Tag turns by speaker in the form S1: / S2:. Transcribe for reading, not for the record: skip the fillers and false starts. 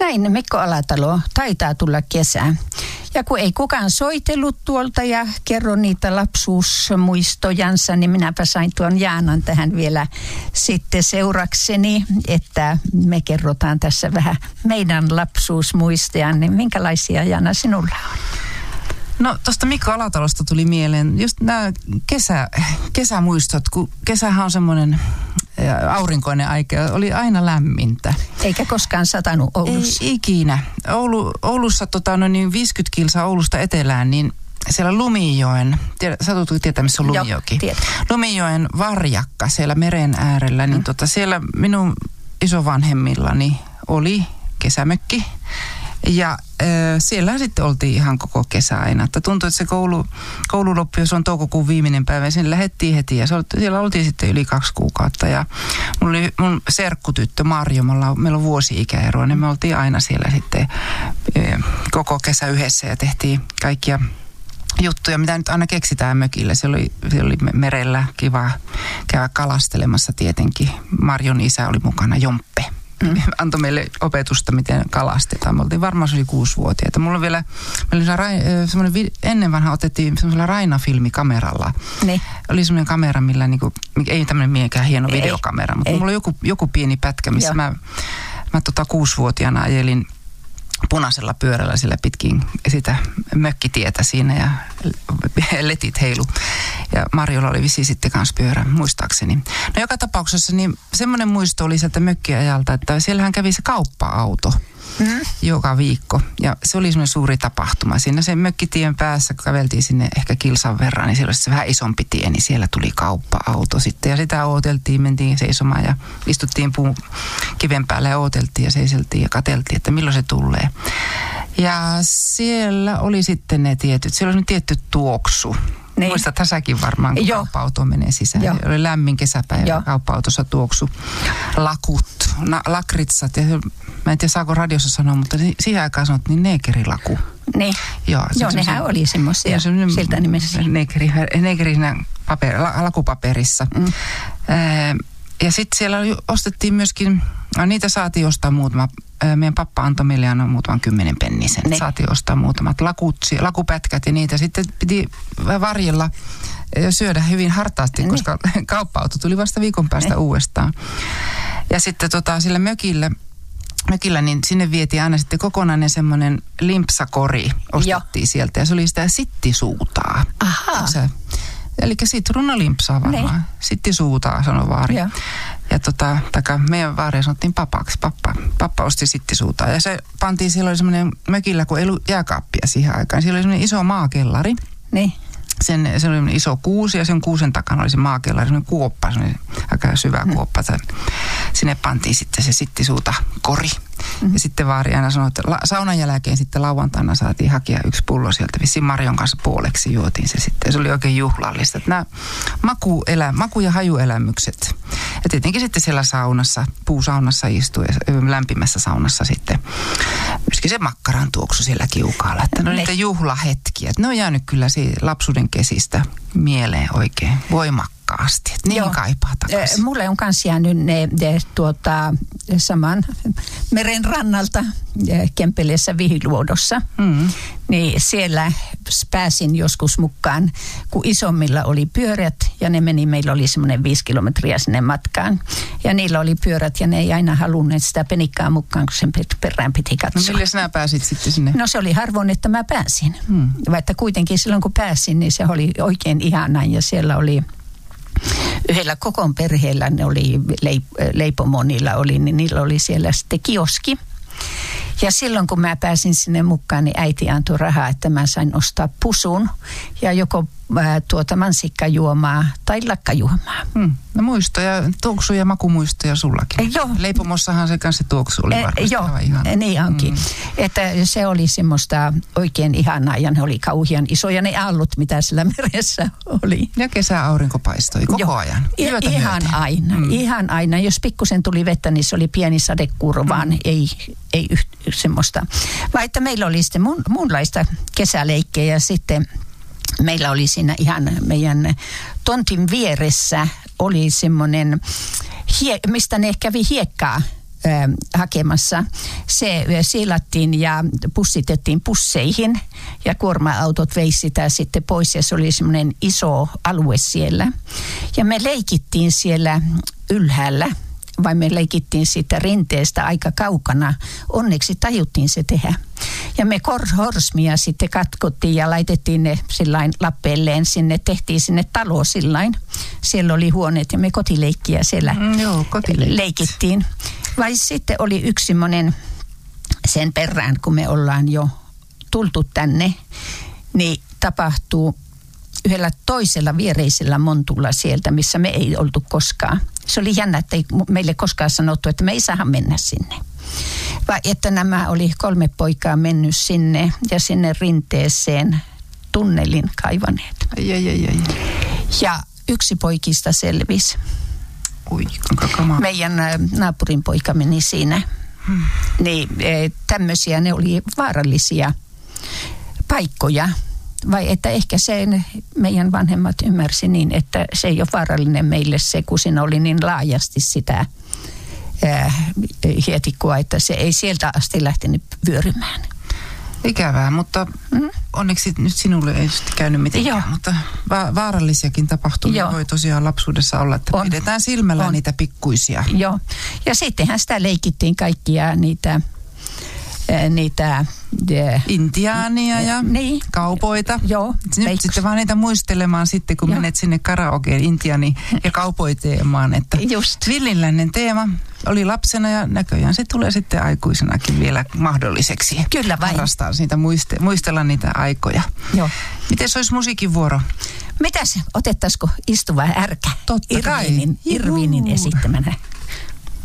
S1: näin Mikko Alatalo, taitaa tulla kesä. Ja kun ei kukaan soitellut tuolta ja kerro niitä lapsuusmuistojansa, niin minäpä sain tuon Jaanan tähän vielä sitten seurakseni, että me kerrotaan tässä vähän meidän lapsuusmuistoja. Niin minkälaisia, Jaana, sinulla on?
S2: No tuosta Mikko Alatalosta tuli mieleen just nämä kesämuistot, kun kesähän on semmoinen aurinkoinen aika, oli aina lämmintä.
S1: Eikä koskaan satanut Oulussa?
S2: Ei ikinä. Oulussa 50 kilsaa Oulusta etelään, niin siellä Lumijoen, satutko tietää, missä on Lumijoki?
S1: Joo,
S2: Lumijoen Varjakka siellä meren äärellä, niin siellä minun isovanhemmillani oli kesämökki. Ja siellä sitten oltiin ihan koko kesä aina. Että tuntui, että se koulu loppui, jos on toukokuun viimeinen päivä, ja sinne lähdettiin heti. Ja siellä oltiin sitten yli 2 kuukautta. Ja mulla oli mun serkkutyttö Marjo, meillä on vuosi-ikäeroa, niin me oltiin aina siellä sitten koko kesä yhdessä ja tehtiin kaikkia juttuja, mitä nyt aina keksitään mökillä. Se oli merellä kiva käydä kalastelemassa tietenkin. Marjon isä oli mukana, Jomppe. Antoi meille opetusta, miten kalastetaan. Me oltiin varmaan 6-vuotiaita. Mulla on vielä, ennen vanha otettiin semmoisella Raina-filmikameralla. Niin. Oli semmoinen kamera, millä ei tämmöinen miekään hieno videokamera, mutta mulla on joku pieni pätkä, missä mä 6-vuotiaana ajelin punaisella pyörällä sillä pitkin sitä mökkitietä siinä ja letit heilu. Ja Marjolla oli vissiin sitten kanssa pyörä, muistaakseni. No joka tapauksessa niin semmoinen muisto oli sieltä mökkiajalta, että siellähän kävi se kauppa-auto joka viikko. Ja se oli semmoinen suuri tapahtuma. Siinä sen mökkitien päässä, kun käveltiin sinne ehkä kilsan verran, niin siellä oli se vähän isompi tie, niin siellä tuli kauppa-auto sitten. Ja sitä ooteltiin, mentiin seisomaan ja istuttiin puun kiven päällä ja ooteltiin ja seiseltiin ja katseltiin, että milloin se tulee. Ja siellä oli sitten ne siellä oli tietty tuoksu. Niin. Muistat säkin varmaan, kun kauppa-auto menee sisään. Joo. Oli lämmin kesäpäivä, kauppa-autossa tuoksu, lakut, lakritsat. Ja mä en tiedä, saako radiossa sanoa, mutta siihen aikaan sanottiin neekerilaku.
S1: Niin. Joo, nehän oli semmoisia siltä nimessä.
S2: Neekeri siinä lakupaperissa. Ja sitten siellä ostettiin myöskin, niitä saatiin ostaa muutama. Meidän pappa antoi meille aina muutaman 10 pennisen. Ne. Saatiin ostaa muutamat lakupätkät ja niitä sitten piti varjella ja syödä hyvin hartaasti, koska kauppa-auto tuli vasta viikon päästä uudestaan. Ja sitten sillä mökillä, niin sinne vietiin aina sitten kokonainen semmoinen limpsakori ostettiin sieltä ja se oli sitä sittisuutaa.
S1: Ahaa.
S2: Eli sitruunalimpsaa varmaan. Sittisuutaa, sanoi vaari. Ja meidän vaaria sanottiin papaksi. Pappa osti sittisuutaa. Ja se pantiin, siellä oli semmoinen mökillä, kun ei ollut jääkaappia siihen aikaan. Siellä oli semmoinen iso maakellari. Niin. Se oli iso kuusi ja sen kuusen takana oli se maakellari, semmoinen kuoppa, semmoinen aika syvä kuoppa. Sinne pantiin sitten se sittisuuta kori. Ja sitten vaari aina sanoi, että saunan jälkeen sitten lauantaina saatiin hakea 1 pullo sieltä. Vissiin Marjon kanssa puoleksi juotiin se sitten. Se oli oikein juhlallista. Nämä maku- ja hajuelämykset. Ja tietenkin sitten siellä saunassa, puusaunassa istui ja lämpimässä saunassa sitten. Myöskin se makkaran tuoksu siellä kiukaalla. Että ne on niitä juhlahetkiä. Ne on jäänyt kyllä lapsuuden kesistä mieleen oikein voimakkaasti. Niin kaipaa takaisin.
S1: Mulle on kans jäänyt ne saman meren rannalta Kempeleessä Vihiluodossa. Niin siellä pääsin joskus mukaan, kun isommilla oli pyörät ja ne meillä oli semmoinen 5 kilometriä sinne matkaan. Ja niillä oli pyörät ja ne ei aina halunneet sitä penikkaa mukaan, kun sen perään piti katsoa.
S2: No millä sinä pääsit sitten sinne?
S1: No se oli harvoin, että mä pääsin. Vaikka kuitenkin silloin kun pääsin, niin se oli oikein ihana ja siellä oli yhdellä kokon perheellä, ne oli leipomonilla oli, niin niillä oli siellä sitten kioski. Ja silloin kun mä pääsin sinne mukaan, niin äiti antoi rahaa, että mä sain ostaa pusun ja joko mansikkajuomaa tai lakkajuomaa.
S2: No muistoja, tuoksuja ja makumuistoja sullakin.
S1: Joo.
S2: Leipomossahan se kanssa tuoksu oli varmasti ihana.
S1: Niin onkin. Että se oli semmoista oikein ihanaa ja ne oli kauhean isoja ne aallot, mitä sillä meressä oli. Ja
S2: kesäaurinko paistoi koko ajan.
S1: Ihan aina. Jos pikkusen tuli vettä, niin se oli pieni sadekuuro, vaan ei semmoista. Vaan että meillä oli sitten muunlaista kesäleikkejä ja sitten meillä oli siinä ihan meidän tontin vieressä oli semmoinen, mistä ne kävi hiekkaa hakemassa. Se siilattiin ja pussitettiin busseihin ja kuorma-autot vei sitä sitten pois ja se oli semmoinen iso alue siellä. Ja me leikittiin siellä ylhäällä, vai me leikittiin siitä rinteestä aika kaukana. Onneksi tajuttiin se tehdä. Ja me horsmia sitten katkottiin ja laitettiin ne sillain lappeelleen sinne, tehtiin sinne talo sillain. Siellä oli huoneet ja me kotileikkiä siellä leikittiin. Vai sitten oli yksi semmoinen sen perään, kun me ollaan jo tultu tänne, niin tapahtuu yhdellä toisella viereisellä montulla sieltä, missä me ei oltu koskaan. Se oli jännä, että ei meille koskaan sanottu, että me ei saa mennä sinne. Vai että nämä oli 3 poikaa mennyt sinne ja sinne rinteeseen tunnelin kaivaneet. Ja yksi poikista selvisi. Meidän naapurin poika meni siinä. Niin tämmöisiä, ne oli vaarallisia paikkoja. Vai että ehkä sen meidän vanhemmat ymmärsi niin, että se ei ole vaarallinen meille se, kun siinä oli niin laajasti sitä hietikkoa, että se ei sieltä asti lähtenyt vyörymään.
S2: Ikävää, mutta onneksi nyt sinulle ei käynyt mitenkään, mutta vaarallisiakin tapahtumia voi tosiaan lapsuudessa olla, että pidetään silmällä niitä pikkuisia.
S1: Joo, ja sittenhän sitä leikittiin kaikkia niitä
S2: intiaania ja kaupoita.
S1: Joo.
S2: Nyt sitten vaan niitä muistelemaan sitten, kun menet sinne karaokeen intiani ja kaupoiteemaan, että villinlännen teema oli lapsena ja näköjään se tulee sitten aikuisenakin vielä mahdolliseksi.
S1: Kyllä vain.
S2: Harrastaa siitä, muistella niitä aikoja.
S1: Joo.
S2: Miten se olisi musiikin vuoro?
S1: Mitäs, otettaisiko istuva ärkä?
S2: Totta kai.
S1: Irvinin esittämänä.